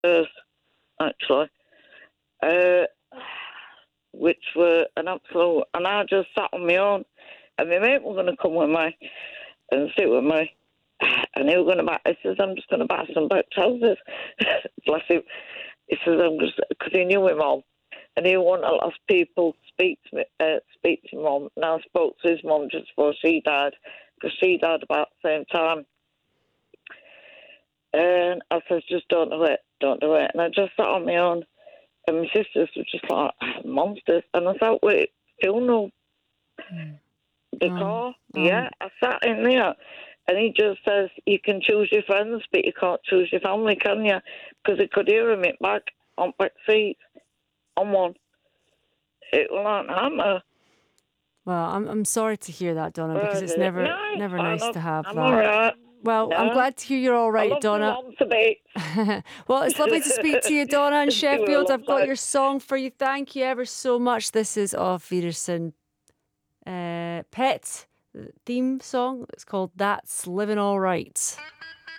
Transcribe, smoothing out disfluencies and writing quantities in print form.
actually, uh, which were an absolute. And I just sat on my own, and my mate was going to come with me and sit with me. And he was going to buy. He says, "I'm just going to buy some black trousers." Bless him. He says, "I'm just," because he knew him all, and he wanted a lot of people to speak to mum. And I spoke to his mum just before she died, because she died about the same time. And I said, "Just don't do it, don't do it." And I just sat on my own, and my sisters were just like monsters. And I sat with funeral decor. Yeah, I sat in there. And he just says, "You can choose your friends, but you can't choose your family, can you?" Because he could hear him in back on back seats on one. It was like a hammer. Well, I'm sorry to hear that, Donna, because it's never nice to have I'm that. all right. Well, No. I'm glad to hear you're all I right, love Donna. my mum to be. Well, it's lovely to speak to you, Donna in She was Sheffield. I've got lovely. your song for you. Thank you ever so much. This is Of Wiedersehen Pet theme song. It's called That's Living All Right.